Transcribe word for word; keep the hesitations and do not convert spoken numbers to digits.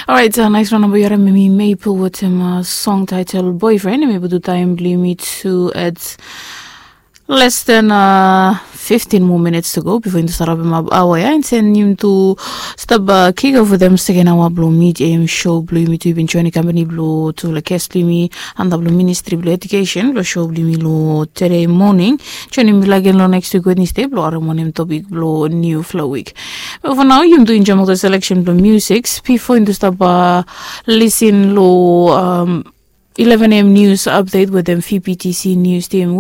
Alright, so nice one number yara mimi Maple with him uh, song titled Boyfriend. Maybe do time blame me to it's less than uh, fifteen more minutes to go before you start up my hour. Yeah, and send him to stop uh, kick off with them second hour blue meet A M show blue me to even join company blue to like cast me and the blue ministry blue education blue show blue me lo today morning. Join him like lo next week Wednesday blue or morning topic blue new flow week. But for now, you do enjoy the selection blue music. Before you stop uh, listen lo um eleven a m news update with them V P T C news team.